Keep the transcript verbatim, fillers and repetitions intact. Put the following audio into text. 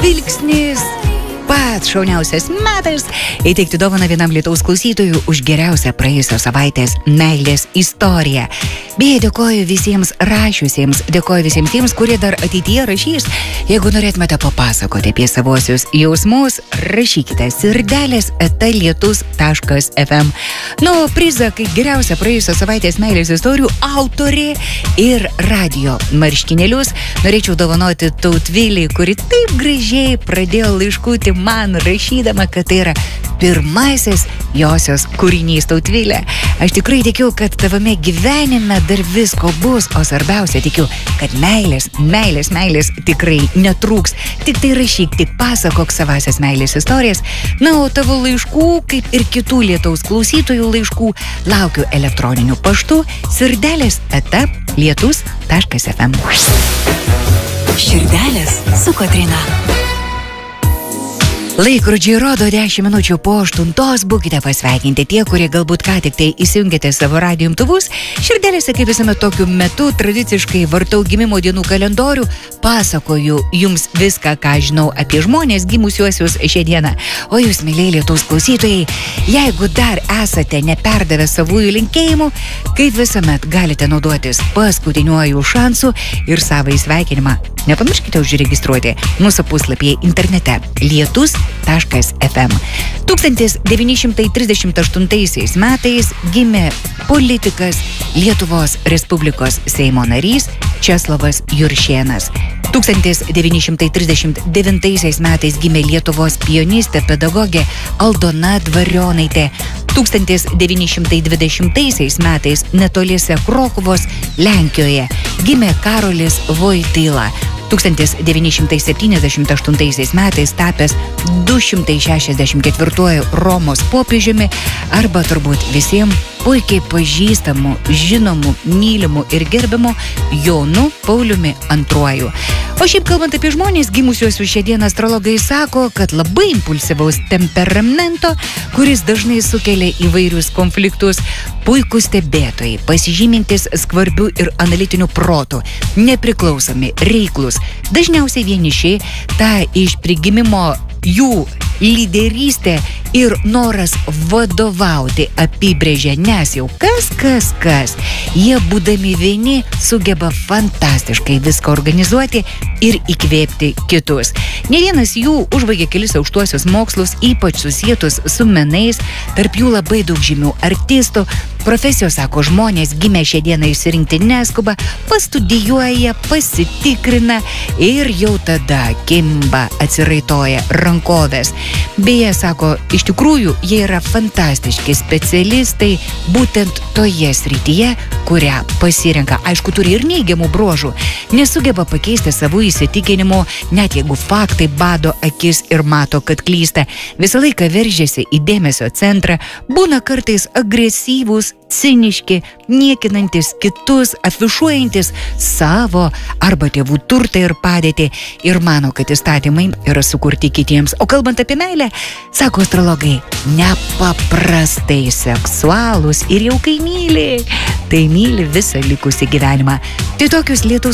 žvilgsnis. Pats šauniausias metas įteikti dovaną vienam Lietuvos klausytojų už geriausią praėjusios savaitės meilės istoriją. Beje, dėkoju visiems rašiusiems, dėkoju visiems tiems, kurie dar ateityje rašys. Jeigu norėtumėte papasakoti apie savosius jausmus, rašykite sirdelės eta lietus taškas ef em. Nu, prizą kaip geriausia praėjusios savaitės meilės istorijų autorė ir radio marškinėlius norėčiau dovanoti Tautvilei, kuri taip gražiai pradėjo laiškutį man rašydama, kad tai yra pirmasis josios kūrinys. Tautvilė, aš tikrai tikiu, kad tavame gyvenime dar visko bus, o svarbiausia tikiu, kad meilės, meilės, meilės tikrai netrūks. Tik tai rašyk, tik pasakok savasias meilės istorijas. Na, o tavo laiškų, kaip ir kitų Lietaus klausytojų laiškų, laukiu elektroniniu paštu sirdelės eta lietus taškas ef em. Širdelės su Kotryna. Laikrodžiai rodo dešimt minučių po aštuntos. Būkite pasveikinti tie, kurie galbūt ką tik tai įsijungėte savo radijo imtuvus. Širdelėse, kaip visuomet tokiu metu, tradiciškai vartau gimimo dienų kalendorių, pasakoju jums viską, ką žinau apie žmonės gimusiuosius šią dieną. O jūs, mėlyje Lietuvos klausytojai, jeigu dar esate neperdavę savųjų linkėjimų, kaip visuomet galite naudotis paskutiniuoju šansu ir savąjį sveikinimą. Nepamirškite užregistruoti mūsų puslapyje internete lietus taškas ef em. tūkstantis devyni šimtai trisdešimt aštuntaisiais metais gimė politikas, Lietuvos Respublikos Seimo narys Česlovas Juršėnas. tūkstantis devyni šimtai trisdešimt devintaisiais metais gimė Lietuvos pianistė, pedagogė Aldona Dvarionaitė. tūkstantis devyni šimtai dvidešimtaisiais metais netoliese Krokuvos, Lenkijoje, gimė Karolis Voityla. tūkstantis devyni šimtai septyniasdešimt aštuntaisiais metais tapęs du šimtai šešiasdešimt ketvirtuoju Romos popiežiumi arba turbūt visiems puikiai pažįstamu, žinomu, mylimu ir gerbiamu Jonu Pauliumi antruoju. O šiaip kalbant apie žmonės gimusiuosius šią dieną, astrologai sako, kad labai impulsyvaus temperamento, kuris dažnai sukelia įvairius konfliktus, puikūs stebėtojai, pasižymintis skvarbių ir analitinių protų, nepriklausomi, reiklus, dažniausiai vieniši, ta iš prigimimo jų lyderystė ir noras vadovauti apibrėžia, nes jau kas, kas, kas, jie būdami vieni sugeba fantastiškai viską organizuoti ir įkvėpti kitus. Ne vienas jų užbaigė kelis aukštuosius mokslus, ypač susietus su menais, tarp jų labai daug žymių artistų. Profesijos, sako, žmonės gimę šią dieną išsirinkti neskuba, pastudijuoja, pasitikrina ir jau tada kimba, atsiraitoja rankovės. Beje, sako, iš tikrųjų jie yra fantastiški specialistai būtent toje srityje, kurią pasirenka. Aišku, turi ir neigiamų bruožų. Nesugeba pakeisti savų įsitikinimų, net jeigu faktai bado akis ir mato, kad klysta. Visą laiką veržiasi į dėmesio centrą, būna kartais agresyvūs, ciniški, niekinantis kitus, afišuojantis savo arba tėvų turtą ir padėtį ir mano, kad įstatymai yra sukurti kitiems. O kalbant apie meilę, sako astrologai, nepaprastai seksualūs ir jau kai myli, tai myli visą likusį gyvenimą. Tai tokius Lietuvos